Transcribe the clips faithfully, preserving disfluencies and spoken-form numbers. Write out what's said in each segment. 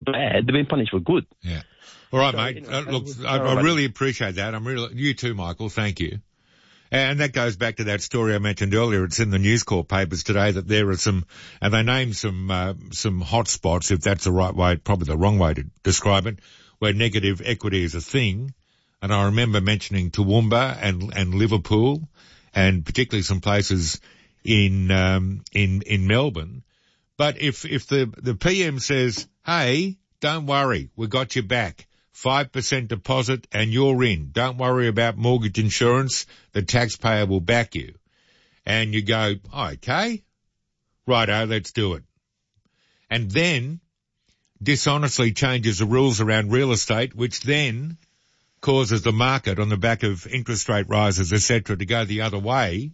bad. They've been punished for good. Yeah. All right, So, mate. you know, Uh, look, I, all right, I really appreciate that. I'm really, you too, Michael. Thank you. And that goes back to that story I mentioned earlier. It's in the News Corp papers today that there are some, and they name some, uh, some hot spots, if that's the right way, probably the wrong way to describe it, where negative equity is a thing. And I remember mentioning Toowoomba and, and Liverpool, and particularly some places in, um, in, in Melbourne. But if, if the, the P M says, hey, don't worry, we got your back. five percent deposit and you're in. Don't worry about mortgage insurance. The taxpayer will back you. And you go, okay, righto, let's do it. And then dishonestly changes the rules around real estate, which then causes the market on the back of interest rate rises, et cetera, to go the other way.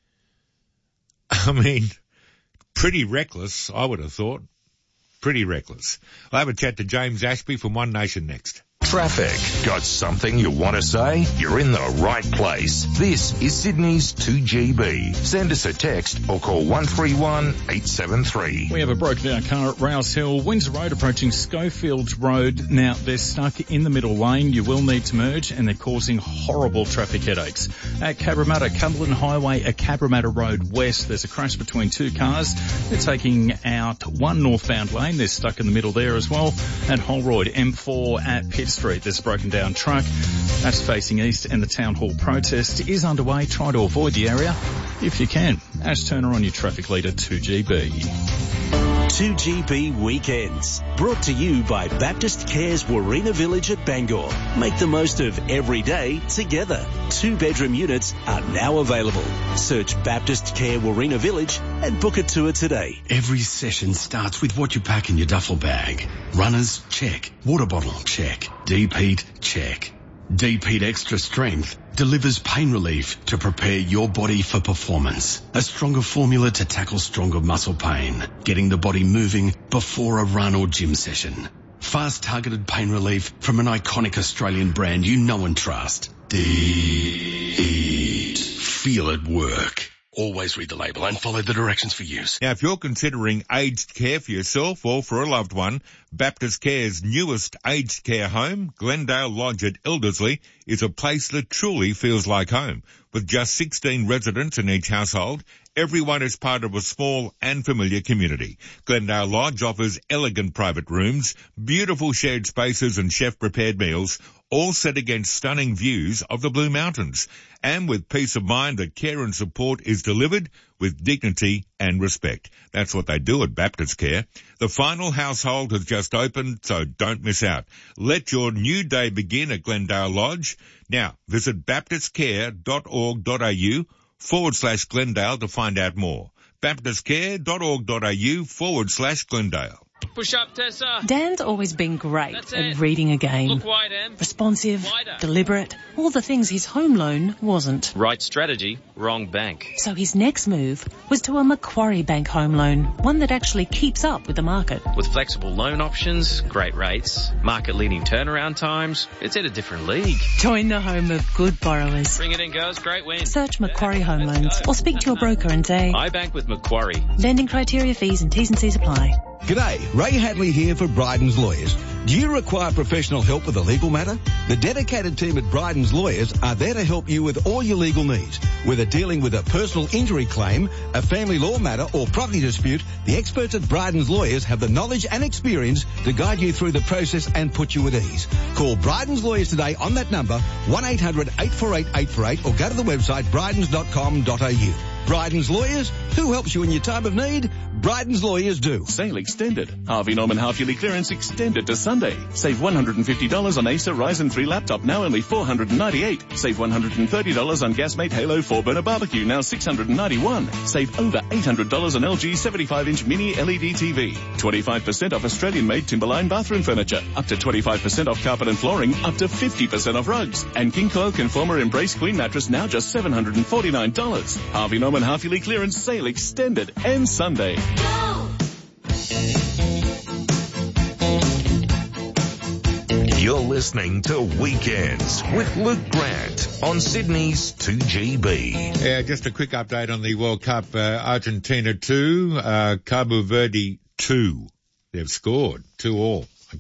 I mean, pretty reckless, I would have thought. Pretty reckless. I'll have a chat to James Ashby from One Nation next. Traffic. Got something you want to say? You're in the right place. This is Sydney's two G B. Send us a text or call one three one, eight seven three. We have a broken down car at Rouse Hill, Windsor Road approaching Schofield Road. Now, they're stuck in the middle lane. You will need to merge and they're causing horrible traffic headaches. At Cabramatta, Cumberland Highway at Cabramatta Road West, there's a crash between two cars. They're taking out one northbound lane. They're stuck in the middle there as well. At Holroyd, M four at Pitt Street, there's a broken down truck. That's facing east and the Town Hall protest is underway. Try to avoid the area if you can. Ash Turner on your traffic leader, two G B. two G B Weekends. Brought to you by Baptist Care's Warina Village at Bangor. Make the most of every day together. Two bedroom units are now available. Search Baptist Care Warina Village and book a tour today. Every session starts with what you pack in your duffel bag. Runners, check. Water bottle, check. Deep-Heat, check. Deep-Heat Extra Strength delivers pain relief to prepare your body for performance. A stronger formula to tackle stronger muscle pain, getting the body moving before a run or gym session. Fast targeted pain relief from an iconic Australian brand you know and trust. Deep-Heat. Feel it work. Always read the label and follow the directions for use. Now, if you're considering aged care for yourself or for a loved one, Baptist Care's newest aged care home, Glendale Lodge at Elderslie, is a place that truly feels like home. With just sixteen residents in each household, everyone is part of a small and familiar community. Glendale Lodge offers elegant private rooms, beautiful shared spaces and chef-prepared meals, all set against stunning views of the Blue Mountains, and with peace of mind that care and support is delivered with dignity and respect. That's what they do at Baptist Care. The final household has just opened, so don't miss out. Let your new day begin at Glendale Lodge. Now, visit baptistcare.org.au forward slash Glendale to find out more. baptistcare.org.au forward slash Glendale. Push up, Tessa. Dan's always been great That's at it. reading a game. Look wide, Em. Responsive, Wider. deliberate, all the things his home loan wasn't. Right strategy, wrong bank. So his next move was to a Macquarie Bank home loan, one that actually keeps up with the market. With flexible loan options, great rates, market-leading turnaround times, it's at a different league. Join the home of good borrowers. Bring it in, girls. Great win. Search Macquarie Yeah, Home let's Loans go. or speak to your broker and say, I bank with Macquarie. lending criteria, fees and T's and C's apply. G'day, Ray Hadley here for Bryden's Lawyers. Do you require professional help with a legal matter? The dedicated team at Bryden's Lawyers are there to help you with all your legal needs. Whether dealing with a personal injury claim, a family law matter or property dispute, the experts at Bryden's Lawyers have the knowledge and experience to guide you through the process and put you at ease. Call Bryden's Lawyers today on that number, one eight hundred, eight four eight, eight four eight, or go to the website brydens dot com dot a u. Bryden's Lawyers, who helps you in your time of need? Bryden's Lawyers do. Sale extended. Harvey Norman half-yearly clearance extended to Sunday. Save one hundred fifty dollars on Acer Ryzen three laptop, now only four hundred ninety-eight dollars. Save one hundred thirty dollars on Gasmate Halo four burner barbecue, now six hundred ninety-one dollars. Save over eight hundred dollars on L G seventy-five inch mini L E D T V. twenty-five percent off Australian-made Timberline bathroom furniture. Up to twenty-five percent off carpet and flooring. Up to fifty percent off rugs. And King Coil Conformer Embrace Queen mattress, now just seven hundred forty-nine dollars. Harvey Norman half-yearly clearance sale extended and Sunday. You're listening to Weekends with Luke Grant on Sydney's two G B. Yeah, just a quick update on the World Cup. Uh, Argentina two, uh, Cabo Verde two. They've scored two all.